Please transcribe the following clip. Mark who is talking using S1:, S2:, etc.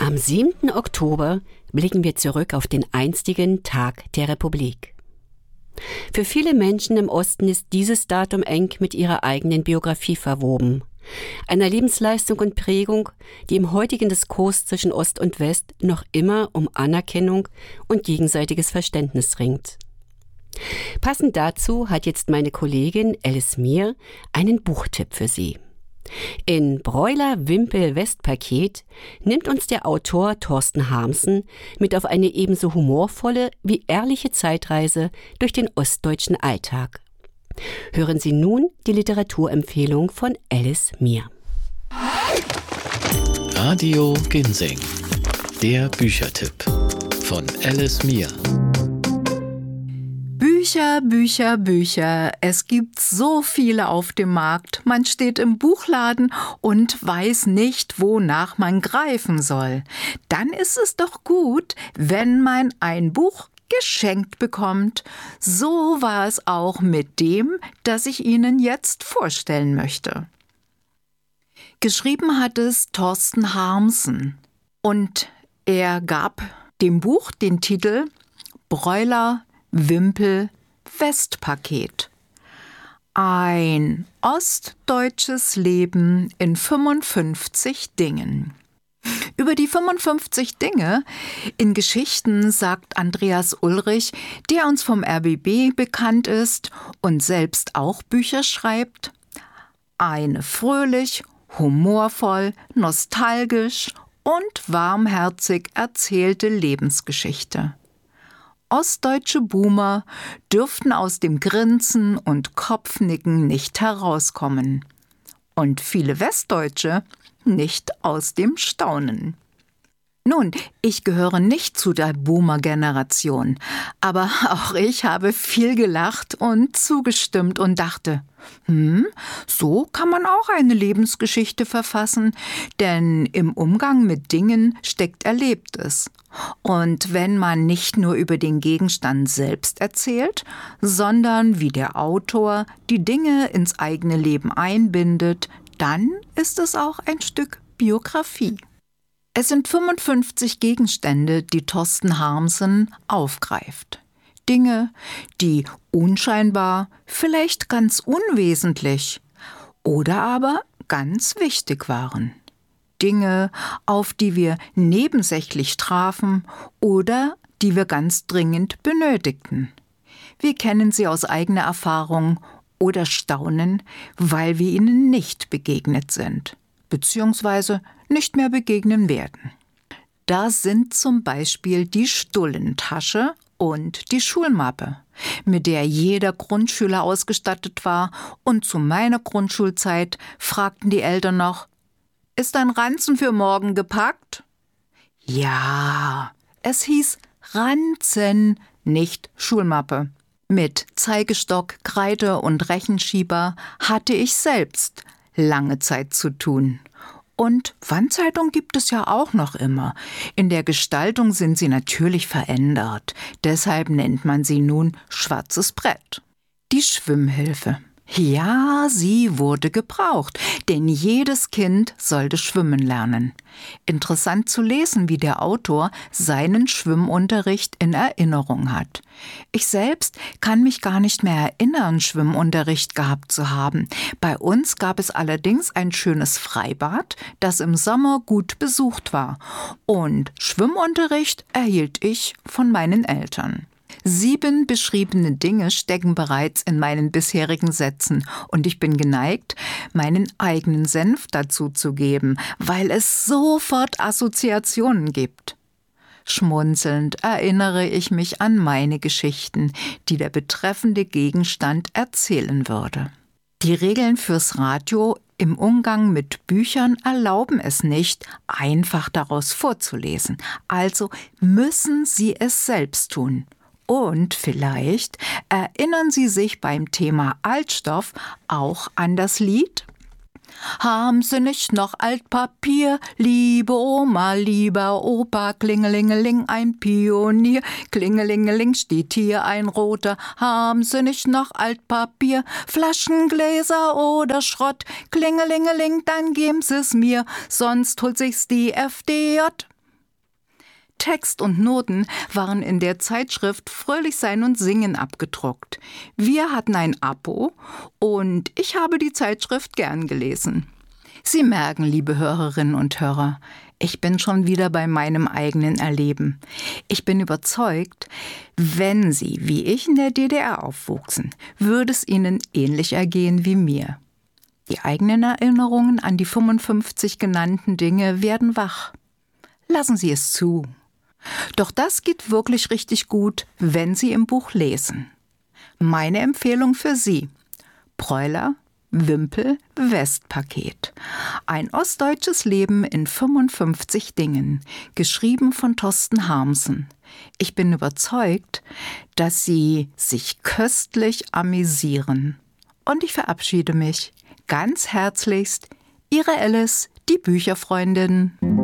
S1: Am 7. Oktober blicken wir zurück auf den einstigen Tag der Republik. Für viele Menschen im Osten ist dieses Datum eng mit ihrer eigenen Biografie verwoben. Einer Lebensleistung und Prägung, die im heutigen Diskurs zwischen Ost und West noch immer um Anerkennung und gegenseitiges Verständnis ringt. Passend dazu hat jetzt meine Kollegin Alice Mier einen Buchtipp für Sie. In Broiler-Wimpel-Westpaket nimmt uns der Autor Thorsten Harmsen mit auf eine ebenso humorvolle wie ehrliche Zeitreise durch den ostdeutschen Alltag. Hören Sie nun die Literaturempfehlung von Alice Mier.
S2: Radio Ginseng, der Büchertipp von Alice Mier.
S3: Bücher, Bücher, Bücher. Es gibt so viele auf dem Markt. Man steht im Buchladen und weiß nicht, wonach man greifen soll. Dann ist es doch gut, wenn man ein Buch geschenkt bekommt. So war es auch mit dem, das ich Ihnen jetzt vorstellen möchte. Geschrieben hat es Thorsten Harmsen und er gab dem Buch den Titel Broiler-Wimpel-Westpaket. Ein ostdeutsches Leben in 55 Dingen. Über die 55 Dinge in Geschichten sagt Andreas Ulrich, der uns vom RBB bekannt ist und selbst auch Bücher schreibt, eine fröhlich, humorvoll, nostalgisch und warmherzig erzählte Lebensgeschichte. Ostdeutsche Boomer dürften aus dem Grinsen und Kopfnicken nicht herauskommen. Und viele Westdeutsche nicht aus dem Staunen. Nun, ich gehöre nicht zu der Boomer-Generation, aber auch ich habe viel gelacht und zugestimmt und dachte, so kann man auch eine Lebensgeschichte verfassen, denn im Umgang mit Dingen steckt Erlebtes. Und wenn man nicht nur über den Gegenstand selbst erzählt, sondern wie der Autor die Dinge ins eigene Leben einbindet, dann ist es auch ein Stück Biografie. Es sind 55 Gegenstände, die Thorsten Harmsen aufgreift. Dinge, die unscheinbar, vielleicht ganz unwesentlich oder aber ganz wichtig waren. Dinge, auf die wir nebensächlich trafen oder die wir ganz dringend benötigten. Wir kennen sie aus eigener Erfahrung oder staunen, weil wir ihnen nicht begegnet sind, beziehungsweise nicht mehr begegnen werden. Da sind zum Beispiel die Stullentasche und die Schulmappe, mit der jeder Grundschüler ausgestattet war, und zu meiner Grundschulzeit fragten die Eltern noch: Ist dein Ranzen für morgen gepackt? Ja, es hieß Ranzen, nicht Schulmappe. Mit Zeigestock, Kreide und Rechenschieber hatte ich selbst lange Zeit zu tun. Und Wandzeitung gibt es ja auch noch immer. In der Gestaltung sind sie natürlich verändert. Deshalb nennt man sie nun schwarzes Brett. Die Schwimmhilfe. Ja, sie wurde gebraucht, denn jedes Kind sollte schwimmen lernen. Interessant zu lesen, wie der Autor seinen Schwimmunterricht in Erinnerung hat. Ich selbst kann mich gar nicht mehr erinnern, Schwimmunterricht gehabt zu haben. Bei uns gab es allerdings ein schönes Freibad, das im Sommer gut besucht war. Und Schwimmunterricht erhielt ich von meinen Eltern. 7 beschriebene Dinge stecken bereits in meinen bisherigen Sätzen und ich bin geneigt, meinen eigenen Senf dazu zu geben, weil es sofort Assoziationen gibt. Schmunzelnd erinnere ich mich an meine Geschichten, die der betreffende Gegenstand erzählen würde. Die Regeln fürs Radio im Umgang mit Büchern erlauben es nicht, einfach daraus vorzulesen, also müssen Sie es selbst tun. Und vielleicht erinnern Sie sich beim Thema Altstoff auch an das Lied? Haben Sie nicht noch Altpapier, liebe Oma, lieber Opa, klingelingeling, ein Pionier, klingelingeling, steht hier ein roter. Haben Sie nicht noch Altpapier, Flaschengläser oder Schrott, klingelingeling, dann geben Sie es mir, sonst holt sich's die FDJ. Text und Noten waren in der Zeitschrift Fröhlich sein und singen abgedruckt. Wir hatten ein Abo und ich habe die Zeitschrift gern gelesen. Sie merken, liebe Hörerinnen und Hörer, ich bin schon wieder bei meinem eigenen Erleben. Ich bin überzeugt, wenn Sie, wie ich, in der DDR aufwuchsen, würde es Ihnen ähnlich ergehen wie mir. Die eigenen Erinnerungen an die 55 genannten Dinge werden wach. Lassen Sie es zu. Doch das geht wirklich richtig gut, wenn Sie im Buch lesen. Meine Empfehlung für Sie: Breuler, Wimpel, Westpaket. Ein ostdeutsches Leben in 55 Dingen, geschrieben von Thorsten Harmsen. Ich bin überzeugt, dass Sie sich köstlich amüsieren. Und ich verabschiede mich. Ganz herzlichst, Ihre Alice, die Bücherfreundin.